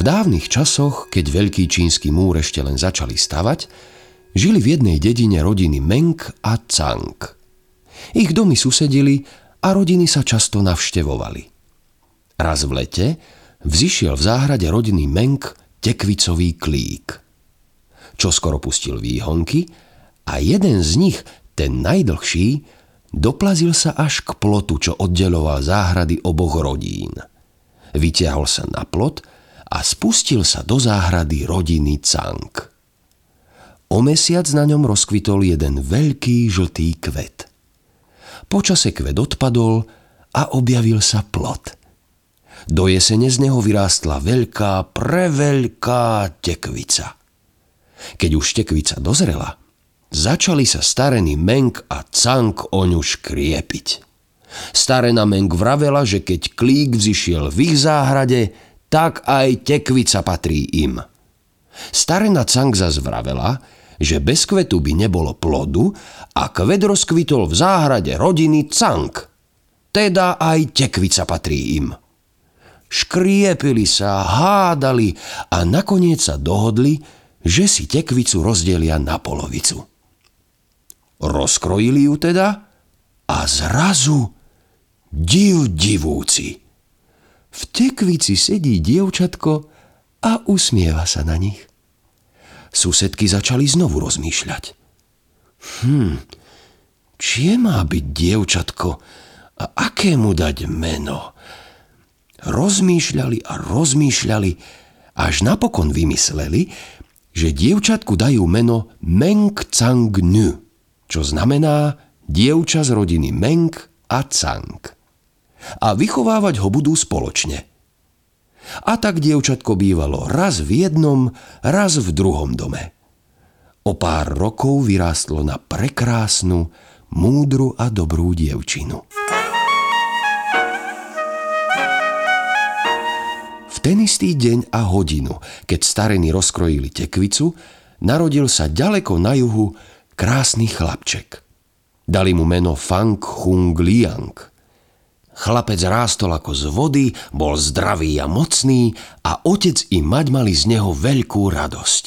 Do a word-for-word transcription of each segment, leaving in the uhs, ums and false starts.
dávnych časoch, keď veľký čínsky múr ešte len začali stavať, žili v jednej dedine rodiny Meng a Cang. Ich domy susedili a rodiny sa často navštevovali. Raz v lete vzišiel v záhrade rodiny Meng tekvicový klík. Čoskoro pustil výhonky a jeden z nich, ten najdlhší, doplazil sa až k plotu, čo oddeľoval záhrady oboch rodín. Vytiahol sa na plot a spustil sa do záhrady rodiny Cang. O mesiac na ňom rozkvitol jeden veľký žltý kvet. Počase kvet odpadol a objavil sa plot. Do jesene z neho vyrástla veľká, preveľká tekvica. Keď už tekvica dozrela, začali sa starení Meng a Cang o ňu škriepiť. Starena Meng vravela, že keď klík vzišiel v ich záhrade, tak aj tekvica patrí im. Starena Cang zas vravela, že bez kvetu by nebolo plodu a kvet rozkvitol v záhrade rodiny Cang. Teda aj tekvica patrí im. Škriepili sa, hádali a nakoniec sa dohodli, že si tekvicu rozdelia na polovicu. Rozkrojili ju teda a zrazu div divúci. V tekvici sedí dievčatko a usmieva sa na nich. Susedky začali znovu rozmýšľať. Hm, čie má byť dievčatko a aké mu dať meno? Rozmýšľali a rozmýšľali, až napokon vymysleli, že dievčatku dajú meno Meng Cang Nu, čo znamená dievča z rodiny Meng a Cang. A vychovávať ho budú spoločne. A tak dievčatko bývalo raz v jednom, raz v druhom dome. O pár rokov vyrástlo na prekrásnu, múdru a dobrú dievčinu. V ten istý deň a hodinu, keď starení rozkrojili tekvicu, narodil sa ďaleko na juhu krásny chlapček. Dali mu meno Fang Hung Liang. Chlapec rástol ako z vody, bol zdravý a mocný a otec i mať mali z neho veľkú radosť.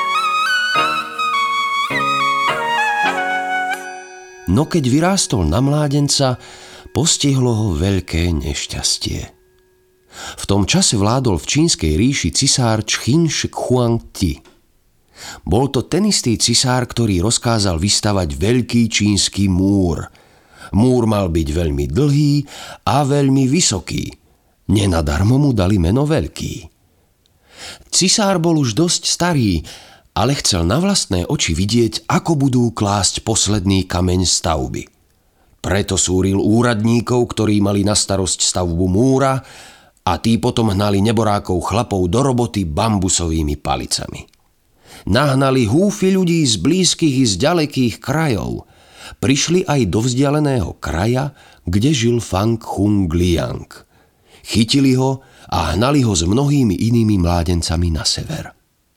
No keď vyrástol na mládenca, postihlo ho veľké nešťastie. V tom čase vládol v čínskej ríši cisár Čchin Shi Huangdi. Bol to ten istý cisár, ktorý rozkázal vystavať veľký čínsky múr. Múr mal byť veľmi dlhý a veľmi vysoký. Nenadarmo mu dali meno Veľký. Cisár bol už dosť starý, ale chcel na vlastné oči vidieť, ako budú klásť posledný kameň stavby. Preto súril úradníkov, ktorí mali na starosť stavbu múra, a tí potom hnali neborákov chlapov do roboty bambusovými palicami. Nahnali húfy ľudí z blízkych i z ďalekých krajov. Prišli aj do vzdialeného kraja, kde žil Fang Hung Liang. Chytili ho a hnali ho s mnohými inými mládencami na sever.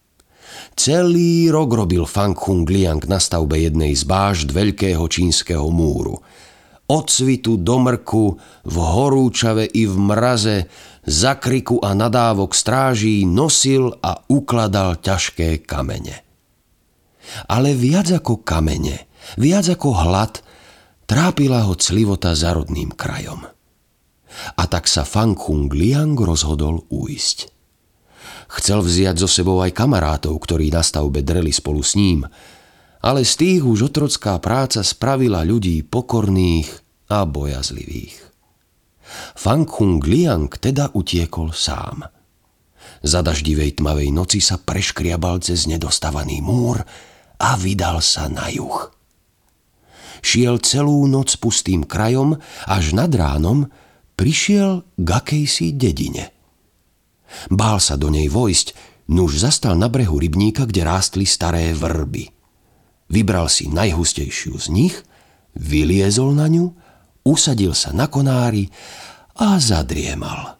Celý rok robil Fang Hung Liang na stavbe jednej z bášt veľkého čínskeho múru. Od svitu do mrku, v horúčave i v mraze, za kriku a nadávok stráží nosil a ukladal ťažké kamene. Ale viac ako kamene, viac ako hlad, trápila ho clivota za rodným krajom. A tak sa Fang Hung Liang rozhodol ujsť. Chcel vziať so sebou aj kamarátov, ktorí na stavbe dreli spolu s ním, ale z tých už otrocká práca spravila ľudí pokorných a bojazlivých. Fang Hung Liang teda utiekol sám. Za daždivej tmavej noci sa preškriabal cez nedostavaný múr a vydal sa na juh. Šiel celú noc pustým krajom, až nad ránom prišiel k akejsi dedine. Bál sa do nej vojsť, nuž zastal na brehu rybníka, kde rástli staré vrby. Vybral si najhustejšiu z nich, vyliezol na ňu, usadil sa na konári a zadriemal.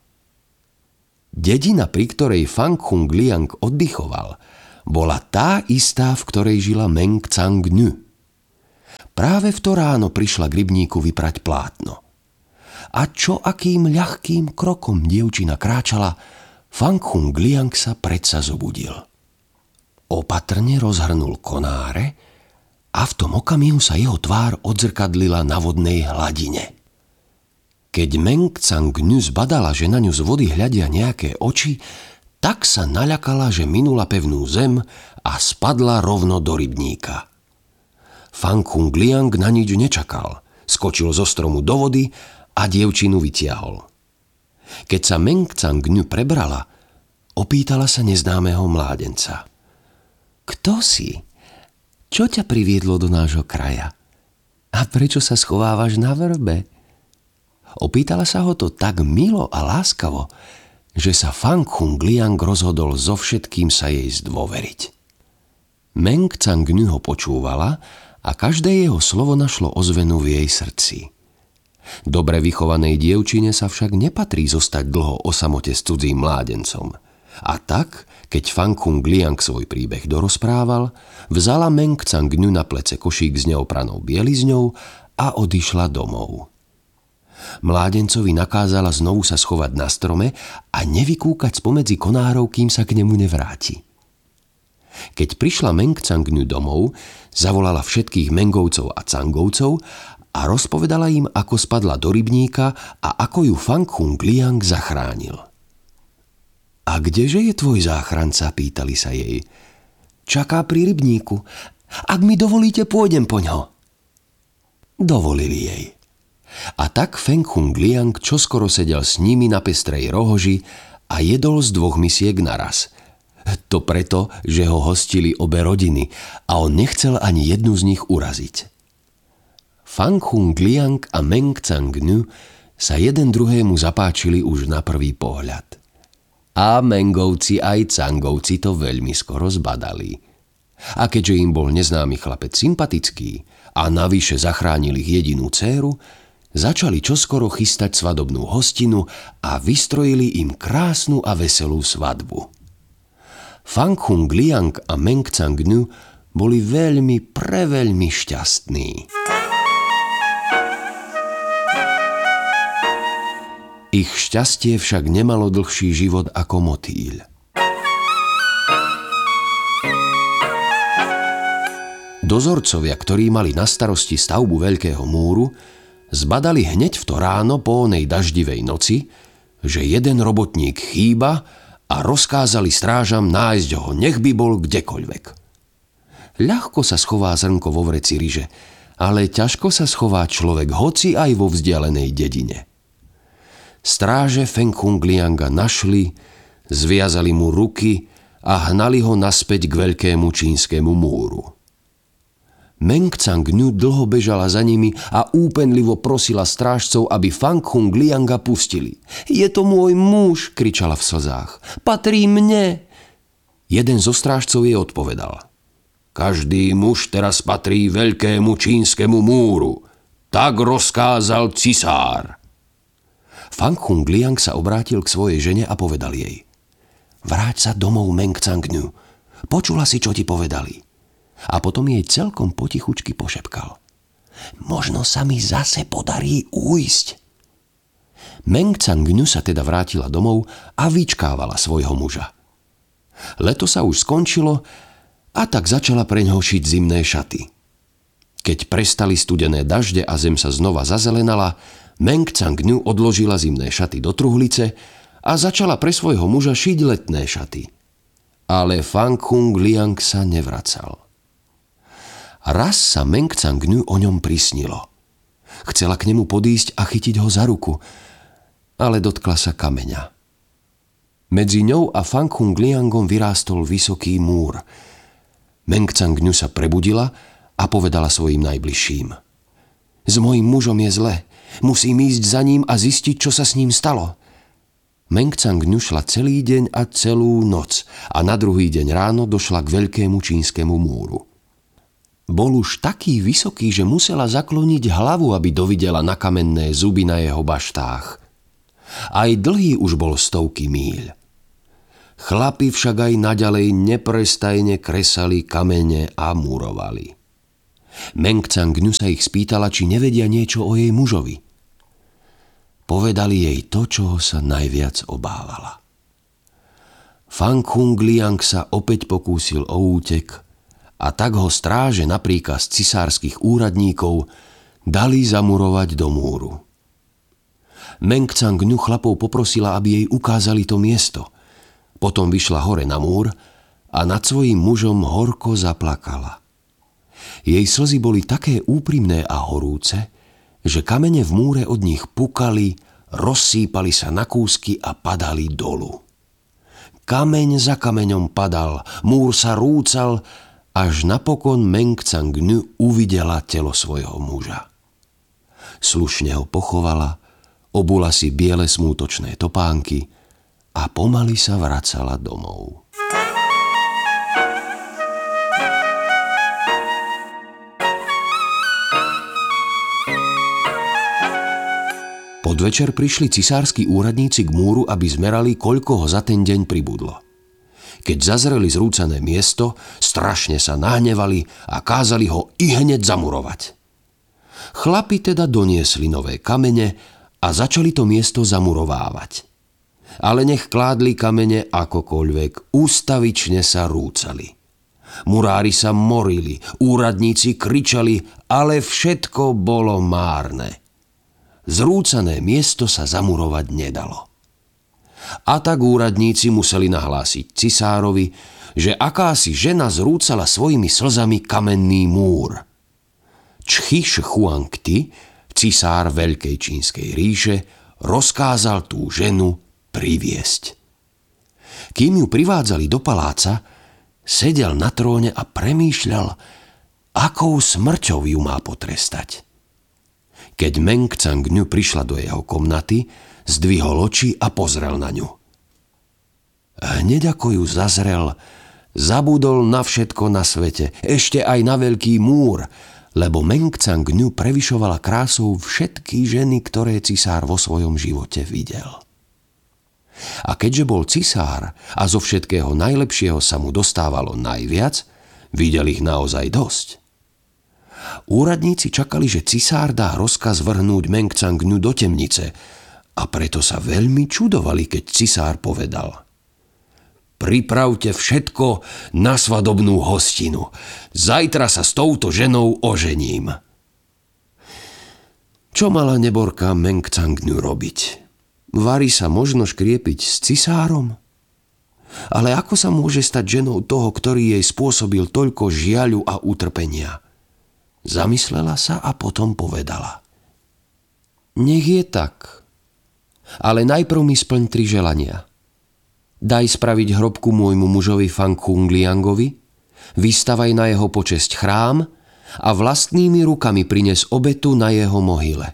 Dedina, pri ktorej Fang Hung Liang oddychoval, bola tá istá, v ktorej žila Meng Cang Nu. Práve v to ráno prišla k rybníku vyprať plátno. A čo akým ľahkým krokom dievčina kráčala, Fang Hung Liang sa predsa zobudil. Opatrne rozhrnul konáre a v tom okamihu sa jeho tvár odzrkadlila na vodnej hladine. Keď Meng Tsang-nü zbadala, že na ňu z vody hľadia nejaké oči, tak sa naľakala, že minula pevnú zem a spadla rovno do rybníka. Fang Hung Liang na nič nečakal. Skočil zo stromu do vody a dievčinu vytiahol. Keď sa Meng Tsang-nü prebrala, opýtala sa neznámeho mládenca. Kto si? Čo ťa priviedlo do nášho kraja? A prečo sa schovávaš na vrbe? Opýtala sa ho to tak milo a láskavo, že sa Fang Hung Liang rozhodol so všetkým sa jej zdôveriť. Meng Tsang-nü ho počúvala a každé jeho slovo našlo ozvenu v jej srdci. Dobre vychovanej dievčine sa však nepatrí zostať dlho o samote s cudzým mládencom. A tak, keď Fang Hung Liang svoj príbeh dorozprával, vzala Meng Tsang-nü na plece košík s neopranou bielizňou a odišla domov. Mládencovi nakázala znovu sa schovať na strome a nevykúkať spomedzi konárov, kým sa k nemu nevráti. Keď prišla Meng Tsang-nü domov, zavolala všetkých Mengovcov a Cangovcov a rozpovedala im, ako spadla do rybníka a ako ju Fang Hung Liang zachránil. A kdeže je tvoj záchranca? Pýtali sa jej. Čaká pri rybníku. Ak mi dovolíte, pôjdem poňho. Dovolili jej. A tak Fang Hung Liang čoskoro sedel s nimi na pestrej rohoži a jedol z dvoch misiek naraz. To preto, že ho hostili obe rodiny a on nechcel ani jednu z nich uraziť. Fang Hung Liang a Meng Tsang-nü sa jeden druhému zapáčili už na prvý pohľad. A Mengovci aj Cangovci to veľmi skoro zbadali. A keďže im bol neznámy chlapec sympatický a navyše zachránil ich jedinú dcéru, začali čoskoro chystať svadobnú hostinu a vystrojili im krásnu a veselú svadbu. Fang Hung Liang a Meng Tsang-nü boli veľmi, preveľmi šťastní. Ich šťastie však nemalo dlhší život ako motýľ. Dozorcovia, ktorí mali na starosti stavbu Veľkého múru, zbadali hneď v to ráno po onej daždivej noci, že jeden robotník chýba a rozkázali strážam nájsť ho, nech by bol kdekoľvek. Ľahko sa schová zrnko vo vreci ryže, ale ťažko sa schová človek hoci aj vo vzdialenej dedine. Stráže Fang Hung Lianga našli, zviazali mu ruky a hnali ho naspäť k Veľkému čínskemu múru. Meng Tsang-nü dlho bežala za nimi a úpenlivo prosila strážcov, aby Fang Hung Lianga pustili. Je to môj muž, kričala v slzách. Patrí mne. Jeden zo strážcov jej odpovedal. Každý muž teraz patrí Veľkému čínskemu múru. Tak rozkázal cisár. Fang Hung Liang sa obrátil k svojej žene a povedal jej. Vráť sa domov, Meng Tsang-nü. Počula si, čo ti povedali. A potom jej celkom potichučky pošepkal. Možno sa mi zase podarí újsť. Meng Tsang-nü sa teda vrátila domov a vyčkávala svojho muža. Leto sa už skončilo a tak začala preňho šiť zimné šaty. Keď prestali studené dažde a zem sa znova zazelenala, Meng Tsang-nü odložila zimné šaty do truhlice a začala pre svojho muža šiť letné šaty. Ale Fang Hung Liang sa nevracal. Raz sa Meng Tsang-nü o ňom prisnilo. Chcela k nemu podísť a chytiť ho za ruku, ale dotkla sa kameňa. Medzi ňou a Fang Hung Liangom vyrástol vysoký múr. Meng Tsang-nü sa prebudila a povedala svojim najbližším. S mojím mužom je zle. Musím ísť za ním a zistiť, čo sa s ním stalo. Meng Tsang-nü šla celý deň a celú noc a na druhý deň ráno došla k Veľkému čínskemu múru. Bol už taký vysoký, že musela zakloniť hlavu, aby dovidela na kamenné zuby na jeho baštách. Aj dlhý už bol stovky míľ. Chlapi však aj naďalej neprestajne kresali kamene a murovali. Meng Tsang-nü sa ich spýtala, či nevedia niečo o jej mužovi. Povedali jej to, čoho sa najviac obávala. Fang Hung Liang sa opäť pokúsil o útek a tak ho stráže na príkaz cisárskych úradníkov dali zamurovať do múru. Meng Cang-ňu chlapov poprosila, aby jej ukázali to miesto. Potom vyšla hore na múr a nad svojím mužom horko zaplakala. Jej slzy boli také úprimné a horúce, že kamene v múre od nich pukali, rozsýpali sa na kúsky a padali dolu. Kameň za kameňom padal, múr sa rúcal, až napokon Meng Cang-ňu uvidela telo svojho muža. Slušne ho pochovala, obula si biele smútočné topánky a pomaly sa vracala domov. Podvečer prišli cisársky úradníci k múru, aby zmerali, koľko ho za ten deň pribudlo. Keď zazreli zrúcané miesto, strašne sa nahnevali a kázali ho i hneď zamurovať. Chlapi teda doniesli nové kamene a začali to miesto zamurovávať. Ale nech kládli kamene akokoľvek, ústavične sa rúcali. Murári sa morili, úradníci kričali, ale všetko bolo márne. Zrúcané miesto sa zamurovať nedalo. A tak úradníci museli nahlásiť cisárovi, že akási žena zrúcala svojimi slzami kamenný múr. Čchi Šchuangti, cisár Veľkej čínskej ríše, rozkázal tú ženu priviesť. Kým ju privádzali do paláca, sedel na tróne a premýšľal, akou smrťou ju má potrestať. Keď Meng Cang-ňu prišla do jeho komnaty, zdvihol oči a pozrel na ňu. Hneď ako ju zazrel, zabudol na všetko na svete, ešte aj na veľký múr, lebo Meng Cang-ňu prevyšovala krásou všetky ženy, ktoré cisár vo svojom živote videl. A keďže bol cisár a zo všetkého najlepšieho sa mu dostávalo najviac, videl ich naozaj dosť. Úradníci čakali, že cisár dá rozkaz vrhnúť Meng Cang-ňu do temnice a preto sa veľmi čudovali, keď cisár povedal: Pripravte všetko na svadobnú hostinu. Zajtra sa s touto ženou ožením. Čo mala neborka Meng Cang-ňu robiť? Vari sa možno škriepiť s cisárom? Ale ako sa môže stať ženou toho, ktorý jej spôsobil toľko žiaľu a utrpenia? Zamyslela sa a potom povedala: Nech je tak, ale najprv mi splň tri želania. Daj spraviť hrobku môjmu mužovi Fang Hung Liangovi, vystavaj na jeho počesť chrám a vlastnými rukami prines obetu na jeho mohyle.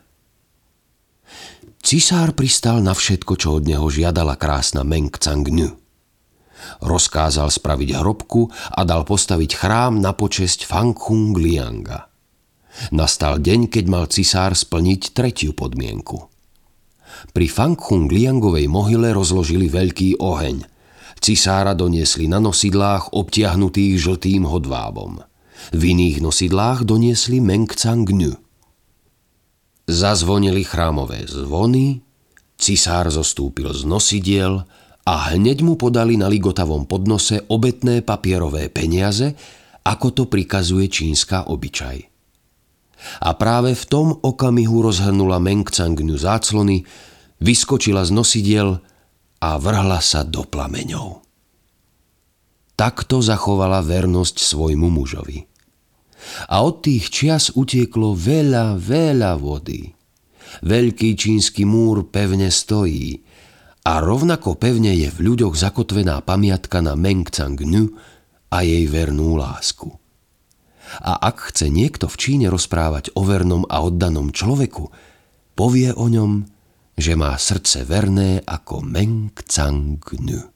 Cisár pristal na všetko, čo od neho žiadala krásna Meng Cang-ňu. Rozkázal spraviť hrobku a dal postaviť chrám na počesť Fang Hung Lianga. Nastal deň, keď mal cisár splniť tretiu podmienku. Pri Fang Hung Liangovej mohyle rozložili veľký oheň. Cisára doniesli na nosidlách obtiahnutých žltým hodvábom. V iných nosidlách doniesli Meng Cang-ňu. Zazvonili chrámové zvony, cisár zostúpil z nosidiel a hneď mu podali na ligotavom podnose obetné papierové peniaze, ako to prikazuje čínska obyčaj. A práve v tom okamihu rozhrnula Meng Cang-ňu záclony, vyskočila z nosidiel a vrhla sa do plameňov. Takto zachovala vernosť svojmu mužovi. A od tých čias utieklo veľa, veľa vody. Veľký čínsky múr pevne stojí a rovnako pevne je v ľuďoch zakotvená pamiatka na Meng Cang-ňu a jej vernú lásku. A ak chce niekto v Číne rozprávať o vernom a oddanom človeku, povie o ňom, že má srdce verné ako Meng Cang-ňu.